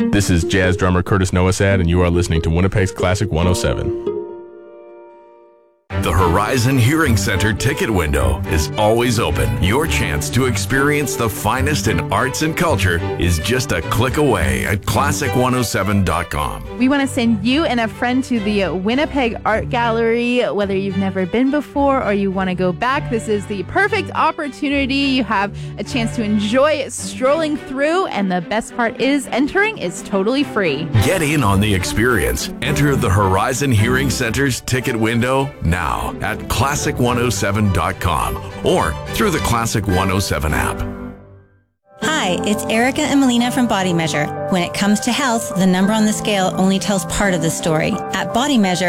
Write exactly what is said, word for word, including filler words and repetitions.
This is jazz drummer Curtis Noasad, and you are listening to Winnipeg's Classic one oh seven. The Horizon Hearing Center ticket window is always open. Your chance to experience the finest in arts and culture is just a click away at classic one oh seven dot com. We want to send you and a friend to the Winnipeg Art Gallery. Whether you've never been before or you want to go back, this is the perfect opportunity. You have a chance to enjoy strolling through, and the best part is entering is totally free. Get in on the experience. Enter the Horizon Hearing Center's ticket window now at classic one oh seven dot com or through the Classic one oh seven app. Hi, it's Erica and Melina from Body Measure. When it comes to health, the number on the scale only tells part of the story. At Body Measure,